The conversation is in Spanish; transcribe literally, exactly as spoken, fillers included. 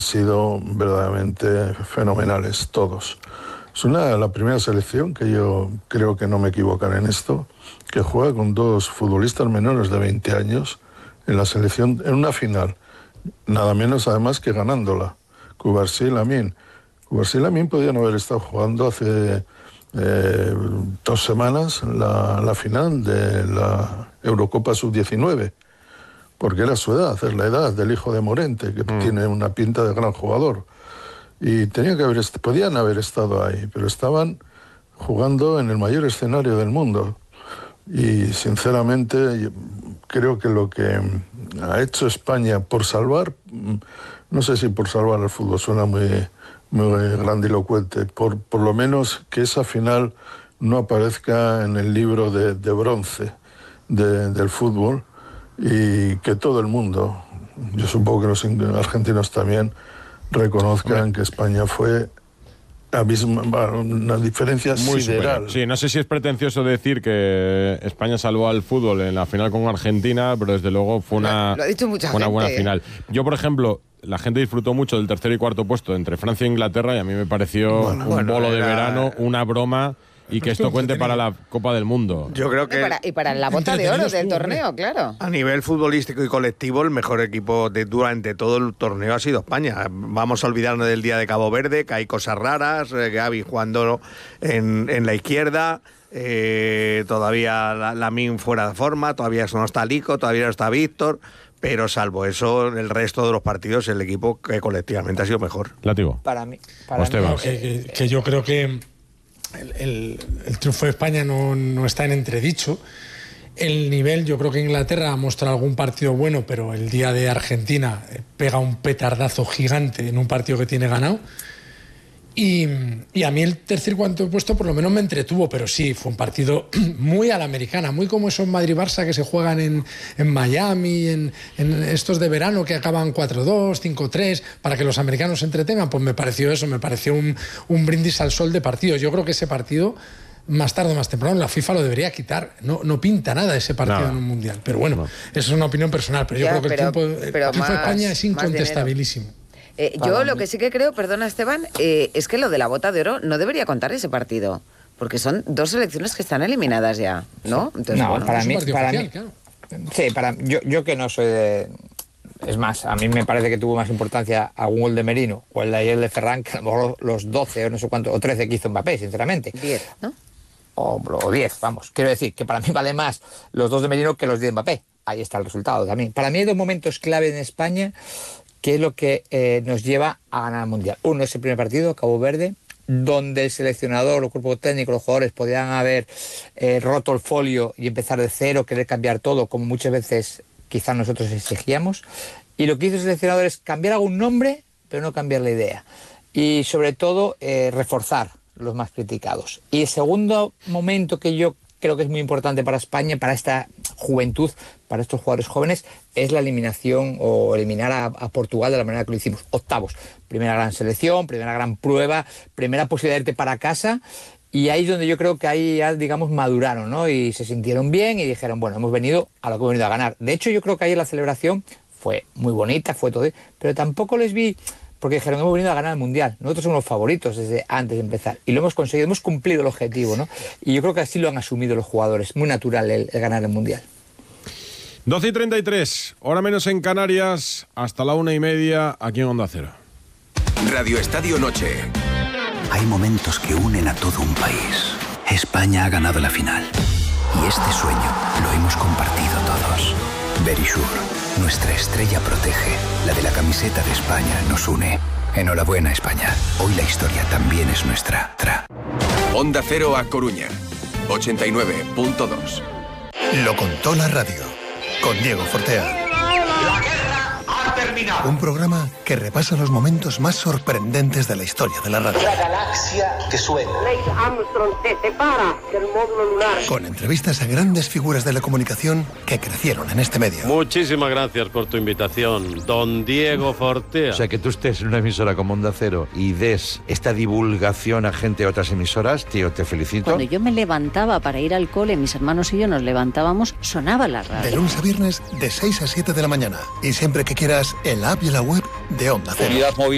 sido verdaderamente fenomenales todos. Es una la primera selección que yo creo que no me equivocaré en esto, que juega con dos futbolistas menores de veinte años en la selección, en una final, nada menos además que ganándola. Cubarsí y Lamine. Cubarsí y Lamine podían haber estado jugando hace eh, dos semanas la, la final de la Eurocopa sub diecinueve, porque era su edad, es la edad del hijo de Morente, que mm. tiene una pinta de gran jugador. Y tenía que haber est- podían haber estado ahí, pero estaban jugando en el mayor escenario del mundo. Y sinceramente creo que lo que ha hecho España por salvar, no sé si por salvar el fútbol, suena muy, muy grandilocuente, por, por lo menos que esa final no aparezca en el libro de, de bronce de, del fútbol, y que todo el mundo, yo supongo que los argentinos también, reconozcan que España fue abisma, una diferencia muy sideral. Sí, no sé si es pretencioso decir que España salvó al fútbol en la final con Argentina, pero desde luego fue una, lo ha dicho mucha fue una gente, buena ¿eh? final. Yo, por ejemplo, la gente disfrutó mucho del tercer y cuarto puesto entre Francia e Inglaterra, y a mí me pareció bueno, un bueno, bolo de era... verano, una broma. Y que esto cuente para la Copa del Mundo. Yo creo que... Y para, y para la bota de oro del torneo, claro. A nivel futbolístico y colectivo, el mejor equipo de durante todo el torneo ha sido España. Vamos a olvidarnos del día de Cabo Verde, que hay cosas raras, eh, Gavi jugando en, en la izquierda, eh, todavía Lamine fuera de forma, todavía no está Lico, todavía no está Víctor... Pero salvo eso, el resto de los partidos, el equipo que colectivamente ha sido mejor. Látigo. Para mí... Para mí no, que, que yo creo que... El, el, el triunfo de España no, no está en entredicho. El nivel, yo creo que Inglaterra ha mostrado algún partido bueno, pero el día de Argentina pega un petardazo gigante en un partido que tiene ganado. Y, y a mí el tercer y cuarto puesto por lo menos me entretuvo, pero sí, fue un partido muy a la americana, muy como esos Madrid-Barça que se juegan en, en Miami, en, en estos de verano que acaban cuatro dos, cinco tres, para que los americanos se entretengan. Pues me pareció eso, me pareció un, un brindis al sol de partidos. Yo creo que ese partido, más tarde o más temprano, la FIFA lo debería quitar. No, no pinta nada ese partido nada. en un mundial. Pero bueno, no. eso es una opinión personal, pero yo ya, creo que pero, el triunfo, el triunfo de España es incontestabilísimo. Eh, yo lo que sí que creo, perdona Esteban, eh, es que lo de la bota de oro no debería contar ese partido, porque son dos selecciones que están eliminadas ya, ¿no? Entonces, no, bueno, para mí, para oficial, mí claro. sí, para yo, yo que no soy de... Es más, a mí me parece que tuvo más importancia algún gol de Merino o el de ayer de Ferran que a lo mejor los doce o no sé cuánto, o trece que hizo Mbappé, sinceramente. diez, ¿no? O, o diez, vamos. Quiero decir que para mí vale más los dos de Merino que los diez de Mbappé. Ahí está el resultado también. Para mí hay dos momentos clave en España que es lo que eh, nos lleva a ganar el Mundial. Uno es el primer partido, Cabo Verde, donde el seleccionador, el cuerpo técnico, los jugadores podían haber eh, roto el folio y empezar de cero, querer cambiar todo, como muchas veces quizás nosotros exigíamos. Y lo que hizo el seleccionador es cambiar algún nombre, pero no cambiar la idea. Y sobre todo, eh, reforzar los más criticados. Y el segundo momento que yo creo que es muy importante para España, para esta juventud, para estos jugadores jóvenes, es la eliminación o eliminar a, a Portugal de la manera que lo hicimos. Octavos. Primera gran selección, primera gran prueba, primera posibilidad de irte para casa. Y ahí es donde yo creo que ahí ya, digamos, maduraron, ¿no? Y se sintieron bien y dijeron, bueno, hemos venido a lo que hemos venido a ganar. De hecho, yo creo que ayer la celebración fue muy bonita, fue todo, pero tampoco les vi... Porque dijeron, hemos venido a ganar el Mundial. Nosotros somos los favoritos desde antes de empezar. Y lo hemos conseguido, hemos cumplido el objetivo, ¿no? Y yo creo que así lo han asumido los jugadores. Muy natural el, el ganar el Mundial. doce y treinta y tres, hora menos en Canarias, hasta la una y media, aquí en Onda Cero. Radio Estadio Noche. Hay momentos que unen a todo un país. España ha ganado la final. Y este sueño lo hemos compartido todos. Verisure, nuestra estrella protege. La de la camiseta de España nos une. Enhorabuena, España. Hoy la historia también es nuestra. Tra. Onda Cero a Coruña, ochenta y nueve punto dos. Lo contó la radio, con Diego Fortea. La guerra ha terminado. Un programa que repasa los momentos más sorprendentes de la historia de la radio. La galaxia que suena. Neil Armstrong se separa del módulo lunar. Con entrevistas a grandes figuras de la comunicación que crecieron en este medio. Muchísimas gracias por tu invitación, don Diego Fortea. O sea, que tú estés en una emisora como Onda Cero y des esta divulgación a gente de otras emisoras, tío, te felicito. Cuando yo me levantaba para ir al cole, mis hermanos y yo nos levantábamos, sonaba la radio. De lunes a viernes, de seis a siete de la mañana. Y siempre que quieras, en la app y en la web de Onda Cero. Unidad móvil